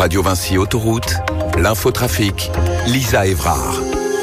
Radio Vinci Autoroute, l'infotrafic, Lisa Évrard.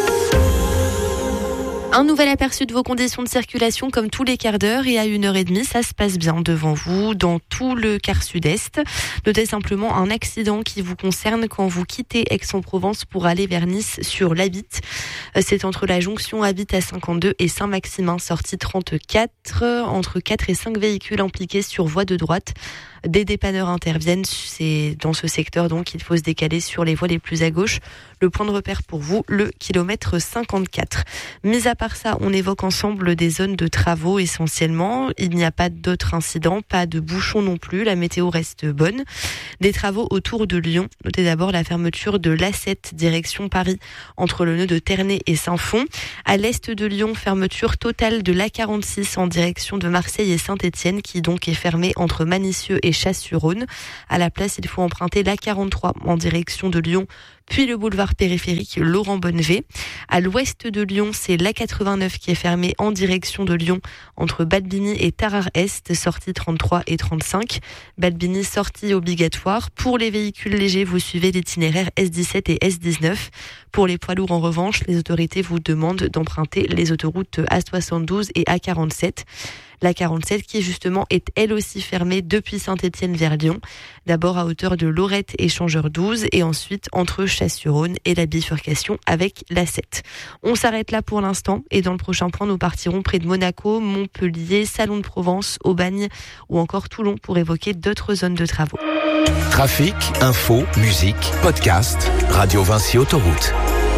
Un nouvel aperçu de vos conditions de circulation comme tous les quarts d'heure et à 1h30, ça se passe bien devant vous dans tout le quart sud-est. Notez simplement un accident qui vous concerne quand vous quittez Aix-en-Provence pour aller vers Nice sur l'Abitte. C'est entre la jonction Abitte à 52 et Saint-Maximin, sortie 34, entre 4 et 5 véhicules impliqués sur voie de droite. Des dépanneurs interviennent, c'est dans ce secteur donc il faut se décaler sur les voies les plus à gauche. Le point de repère pour vous, le kilomètre 54. Mis à part ça, on évoque ensemble des zones de travaux essentiellement. Il n'y a pas d'autres incidents, pas de bouchons non plus, la météo reste bonne. Des travaux autour de Lyon. Notez d'abord la fermeture de l'A7 direction Paris entre le nœud de Ternay et Saint-Fond. À l'est de Lyon, fermeture totale de l'A46 en direction de Marseille et Saint-Étienne qui donc est fermée entre Manicieux et Chasse-sur-Rhône. À la place, il faut emprunter l'A43 en direction de Lyon, puis le boulevard périphérique Laurent Bonnevet. À l'ouest de Lyon, c'est l'A89 qui est fermé en direction de Lyon entre Balbigny et Tarare-Est, sortie 33 et 35. Balbigny, sortie obligatoire. Pour les véhicules légers, vous suivez l'itinéraire S17 et S19. Pour les poids lourds, en revanche, les autorités vous demandent d'emprunter les autoroutes A72 et A47. La 47 qui justement est elle aussi fermée depuis Saint-Étienne vers Lyon. D'abord à hauteur de Lorette et Changeur 12 et ensuite entre Chasse-sur-Rhône et la bifurcation avec la 7. On s'arrête là pour l'instant et dans le prochain point nous partirons près de Monaco, Montpellier, Salon de Provence, Aubagne ou encore Toulon pour évoquer d'autres zones de travaux. Trafic, info, musique, podcast, Radio Vinci Autoroute.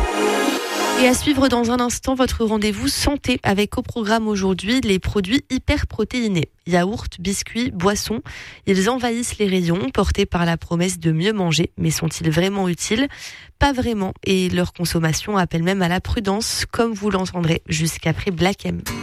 Et à suivre dans un instant votre rendez-vous santé avec au programme aujourd'hui les produits hyper protéinés. Yaourts, biscuits, boissons, ils envahissent les rayons portés par la promesse de mieux manger. Mais sont-ils vraiment utiles ? Pas vraiment et leur consommation appelle même à la prudence comme vous l'entendrez jusqu'après Black M.